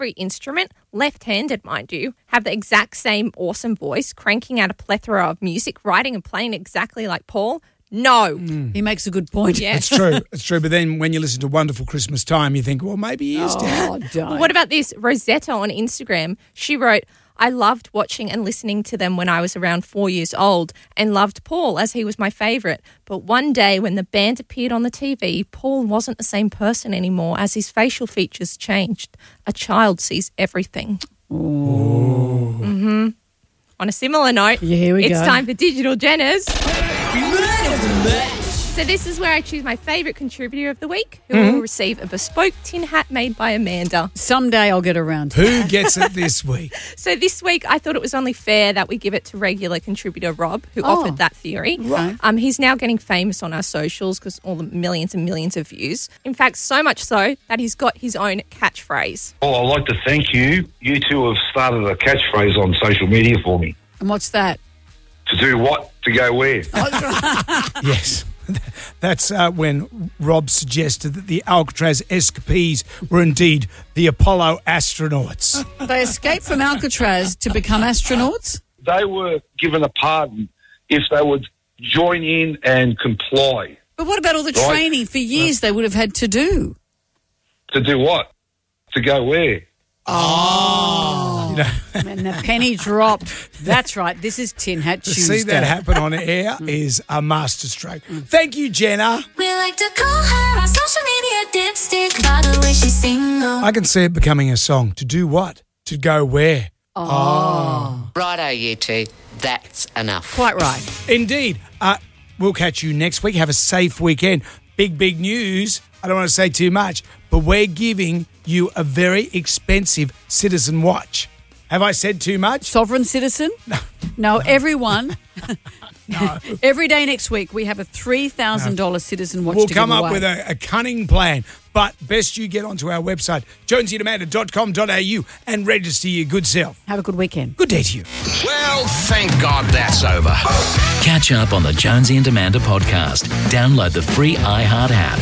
every instrument, left-handed, mind you, have the exact same awesome voice, cranking out a plethora of music, writing and playing exactly like Paul? No. He makes a good point. Yeah. It's true. It's true. But then when you listen to Wonderful Christmas Time, you think, well, maybe he is. Don't. Well, what about this? Rosetta on Instagram, she wrote, I loved watching and listening to them when I was around 4 years old and loved Paul as he was my favourite. But one day when the band appeared on the TV, Paul wasn't the same person anymore as his facial features changed. A child sees everything. Ooh. Mm-hmm. On a similar note, here we it's go. time for Digital Jenners. So this is where I choose my favourite contributor of the week, who will receive a bespoke tin hat made by Amanda. Someday I'll get around to Who gets it this week? So this week I thought it was only fair that we give it to regular contributor Rob, who offered that theory. Right. He's now getting famous on our socials because all the millions and millions of views. In fact, so much so that he's got his own catchphrase. Well, I'd like to thank you. You two have started a catchphrase on social media for me. And what's that? To do what? To go where? Yes. That's when Rob suggested that the Alcatraz escapees were indeed the Apollo astronauts. They escaped from Alcatraz to become astronauts? They were given a pardon if they would join in and comply. But what about all the training for years they would have had to do? To do what? To go where? You know, And the penny dropped. That's right. This is Tin Hat to Tuesday. see that happen on air is a masterstroke. Thank you, Jenna. We like to call her our social media dipstick by the way she sings. I can see it becoming a song. To do what? To go where? Righto, you two. That's enough. Quite right. Indeed. We'll catch you next week. Have a safe weekend. Big news. I don't want to say too much, but we're giving you a very expensive Citizen watch. Have I said too much? Sovereign citizen? No, everyone. No. Every day next week, we have a $3,000 Citizen watch We'll to come give up away. with a cunning plan, but best you get onto our website, jonesyandamanda.com.au, and register your good self. Have a good weekend. Good day to you. Well, thank God that's over. Catch up on the Jonesy and Amanda podcast. Download the free iHeart app.